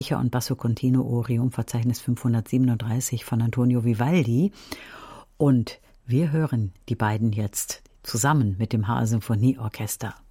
und Basso Continuo Orium Verzeichnis 537 von Antonio Vivaldi. Und wir hören die beiden jetzt zusammen mit dem HR-Symphonieorchester.